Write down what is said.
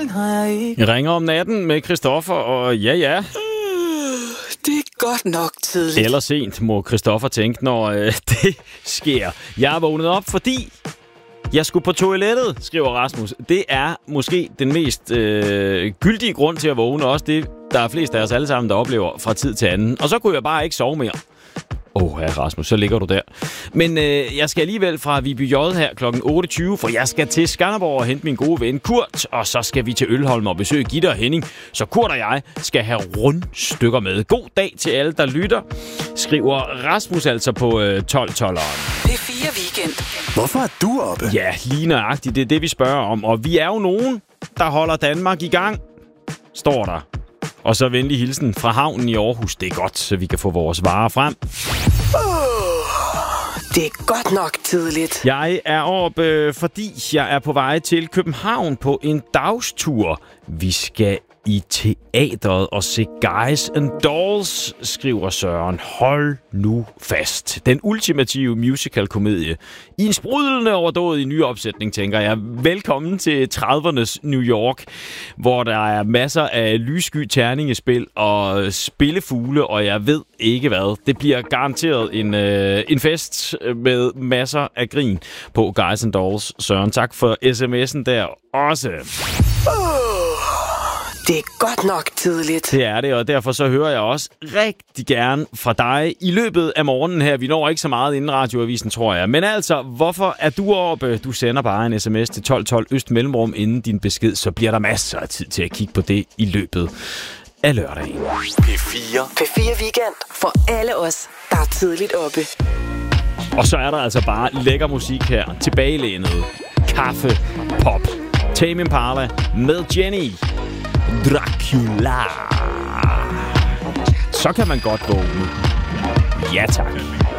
den har jeg ikke. Jeg ringer om natten med Christoffer, og ja. Det er godt nok tidligt. Eller sent, må Christoffer tænke, når det sker. Jeg er vågnet op, fordi jeg skulle på toilettet, skriver Rasmus. Det er måske den mest gyldige grund til at vågne. Også det, der er flest af os alle sammen, der oplever fra tid til anden. Og så kunne jeg bare ikke sove mere. Ja, Rasmus, så ligger du der. Men jeg skal alligevel fra Viby J her kl. 8.20, for jeg skal til Skanderborg og hente min gode ven Kurt, og så skal vi til Ølholm og besøge Gitte og Henning, så Kurt og jeg skal have rundstykker med. God dag til alle, der lytter, skriver Rasmus altså på 12-12'eren. P4 Weekend. Hvorfor er du oppe? Ja, lige nøjagtigt, det er det, vi spørger om. Og vi er jo nogen, der holder Danmark i gang, står der. Og så venlig hilsen fra havnen i Aarhus. Det er godt, så vi kan få vores varer frem. Det er godt nok tidligt. Jeg er oppe, fordi jeg er på vej til København på en dagstur. Vi skal i teatret og se Guys and Dolls, skriver Søren. Hold nu fast. Den ultimative musical-komedie. I en sprudlende overdådig nyopsætning, tænker jeg. Velkommen til 30'ernes New York, hvor der er masser af lyssky terningespil og spillefugle, og jeg ved ikke hvad. Det bliver garanteret en fest med masser af grin på Guys and Dolls. Søren, tak for sms'en der også. Det er godt nok tidligt. Det er det, og derfor så hører jeg også rigtig gerne fra dig i løbet af morgenen her. Vi når ikke så meget inden radioavisen, tror jeg. Men altså, hvorfor er du oppe? Du sender bare en sms til 1212 Øst Mellemrum inden din besked, så bliver der masser af tid til at kigge på det i løbet af lørdagen. P4 Weekend for alle os, der er tidligt oppe. Og så er der altså bare lækker musik her. Tilbagelænet. Kaffe. Pop. Tame Impala med Jenny. Dracula. Så kan man godt vågne. Ja tak.